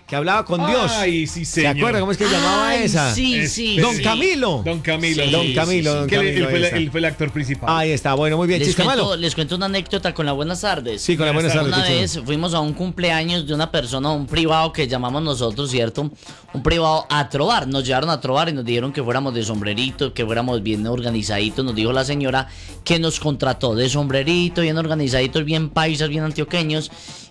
que hablaba con Dios. Ay, sí, señor. ¿Se acuerda cómo es que llamaba esa? Sí. Don Camilo. Don Camilo. Sí, Don Camilo, sí, Don Que Camilo. él fue el actor principal. Ahí está, bueno, muy bien. Chiste malo. Les cuento una anécdota con las buenas tardes. Sí, con las buenas tardes. Una qué chulo. vez fuimos a un cumpleaños de una persona, un privado que llamamos nosotros, ¿cierto? Un privado a trobar. Nos llevaron a trobar y nos dijeron que fuéramos de sombrerito, que fuéramos bien organizaditos. Nos dijo la señora que nos contrató de sombrerito, bien organizaditos, bien paisas, bien antioqueños.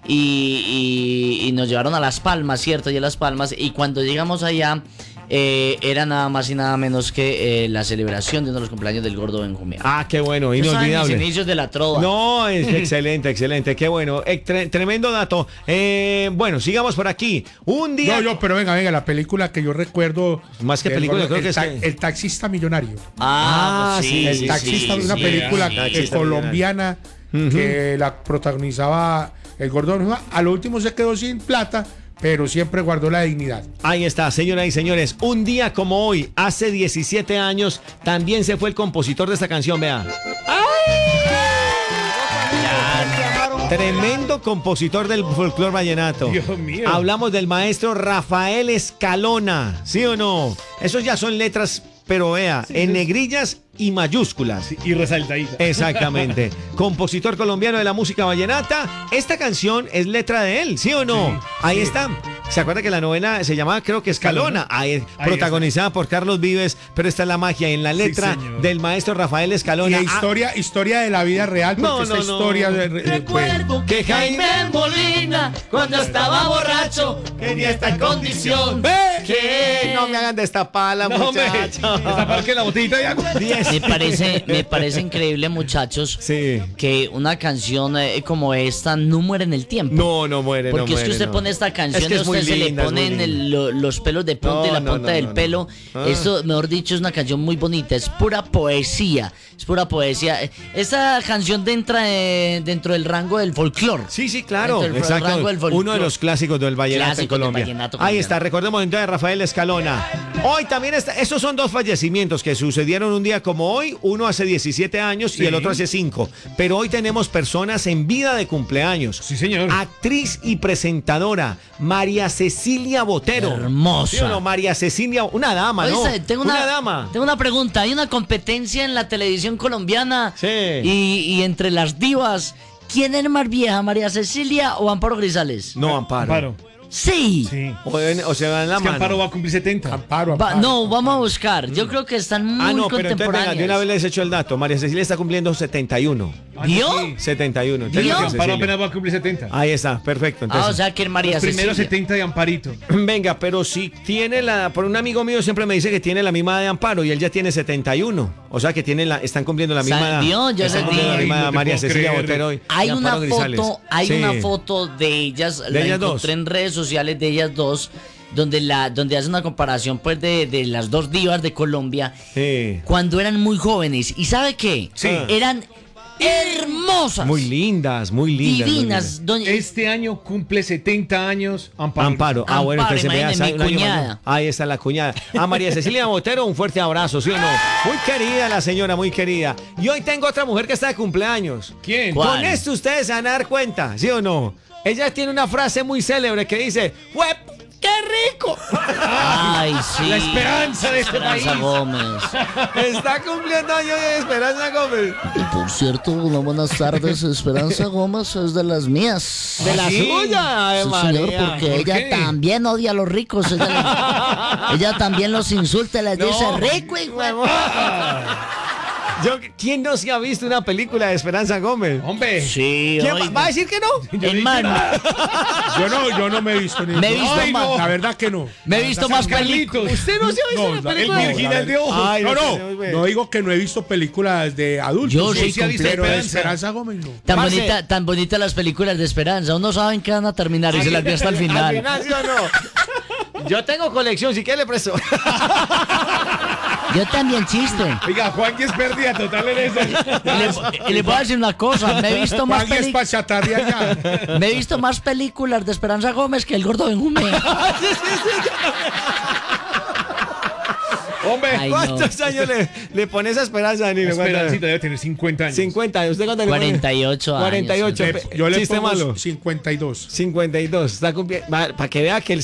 Y nos llevaron a Las Palmas, ¿cierto? Y a Las Palmas. Y cuando llegamos allá, era nada más y nada menos que la celebración de uno de los cumpleaños del gordo Benjumea. Ah, qué bueno, Esos eran mis inolvidable. inicios de la trova. No, es excelente, excelente, qué bueno. Tremendo dato. Bueno, sigamos por aquí. Un día. Pero venga, la película que yo recuerdo. Más que película, creo que es El taxista millonario. Ah, pues sí, El taxista es una sí. película Taxista colombiana que la protagonizaba el gordo Benjumea. A lo último se quedó sin plata, pero siempre guardó la dignidad. Ahí está, señoras y señores. Un día como hoy, hace 17 años, también se fue el compositor de esta canción, vea. Tremendo compositor del folclore vallenato. Dios mío. Hablamos del maestro Rafael Escalona, ¿sí o no? Esos ya son letras, pero vea, en negrillas y mayúsculas. Sí, y resaltadita. Exactamente. Compositor colombiano de la música vallenata. Esta canción es letra de él, ¿sí o no? Sí, Ahí sí. está. ¿Se acuerda que la novela se llamaba, creo que Escalona? Ahí, protagonizada por Carlos Vives, pero esta es la magia en la letra señor. del maestro Rafael Escalona. Y historia de la vida real, porque No, esta no. historia Recuerdo que Jaime Molina, cuando estaba borracho, quería esta condición. ¿Qué? No me hagan destapar la No, hombre. muchacha. Esa parte la botellita de agua. 10. Me parece increíble, muchachos, Sí. que una canción como esta no muere en el tiempo. No muere, Porque no es que muere, usted no. pone esta canción Es que y es a usted muy se linda, le es muy ponen linda. los pelos de punta y la punta del pelo. no. Esto, mejor dicho, es una canción muy bonita, es pura poesía. Es pura poesía. Esta canción entra dentro del rango del folclore. Sí, claro. Dentro del Exacto. rango del folclore. Uno de los clásicos del vallenato en Clásicos del Colombia. vallenato Ahí colombiano. está, recordemos entonces Rafael Escalona. Hoy también está, estos son dos fallecimientos que sucedieron un día como hoy, uno hace 17 años y el otro hace 5. Pero hoy tenemos personas en vida de cumpleaños. Sí, señor. Actriz y presentadora, María Cecilia Botero. Hermosa. ¿Sí o no? María Cecilia, una dama, ¿no? Oíste, una dama. Tengo una pregunta. Hay una competencia en la televisión colombiana. Sí. Y entre las divas, ¿quién es más vieja, María Cecilia o Amparo Grisales? No, Amparo. Sí. Sí. O se van la Es que mano. Amparo va a cumplir 70. Amparo. No, vamos a buscar. Yo creo que están muy No, pero entonces venga, contemporáneas. de una vez les he hecho el dato. María Cecilia está cumpliendo 71. ¿Vio? Sí. 71. ¿Vio? María Amparo Cecilia. apenas va a cumplir 70. Ahí está, perfecto. Ah, Entonces, o sea que es María Los primeros Cecilia. 70 de Amparito. venga, pero si tiene por un amigo mío siempre me dice que tiene la misma edad de Amparo y él ya tiene 71. O sea que están cumpliendo la misma edad. ¿Vio? Yo Están les cumpliendo la dije. misma edad Ay, no te María puedo Cecilia creer. Botero y Hay una Amparo Grisales. foto, hay Sí. una foto de ellas, De la ellas dos. encontré en redes sociales de ellas dos, donde hace una comparación pues de las dos divas de Colombia Sí. cuando eran muy jóvenes. ¿Y sabe qué? Sí. Eran hermosas. Muy lindas, muy lindas. Divinas. Este año cumple 70 años Amparo. Amparo. Ah, bueno, Amparo, entonces vea, imagínate, mi un año cuñada. mayor. Ahí está la cuñada. A María Cecilia Botero, un fuerte abrazo, ¿sí o no? Muy querida la señora, muy querida. Y hoy tengo otra mujer que está de cumpleaños. ¿Quién? ¿Cuál? Con esto ustedes se van a dar cuenta, ¿sí o no? Ella tiene una frase muy célebre que dice, ¡Huep! ¡Qué rico! Ay, sí. La esperanza de este Esperanza país. Gómez. Está cumpliendo años de Esperanza Gómez. Y por cierto, una buenas tardes. Esperanza Gómez es de las mías. De la ¿sí? suya, Sí, María. señor, porque ¿Por ella qué? también odia a los ricos. Ella también los insulta, les dice rico y huevo. ¿Quién no se ha visto una película de Esperanza Gómez? Hombre. Sí, ¿Quién oiga. va a decir que no? Hermano, Yo no me he visto ni. Me he visto Ay, más. no. La verdad que no. me he visto más películas. Carlitos. ¿Usted no se ha visto No, una el película? El virginal de ojos. Ay, No, tenemos, no digo que no he visto películas de adultos. Yo sí he visto pero de Esperanza. Esperanza Gómez no. Tan bonitas las películas de Esperanza. Uno sabe en qué van a terminar y se las ve hasta el Al final. final, ¿sí o no? Yo tengo colección, si quiere le presto. Yo también chiste. Oiga, Juan que es pérdida total en eso. Y le puedo decir una cosa. Me he visto más Juan es para chatarrear ya. Me he visto más películas de Esperanza Gómez que el gordo Benjumea. Hombre. Ay, no. ¿Cuántos años le pones a Esperanza, Danilo? Esperancita debe tener 50 años. 50. ¿Usted cuánto le pone? 48 años. 48. Yo le Chiste pongo malo. 52. 52. Está cumpliendo. Para que vea que el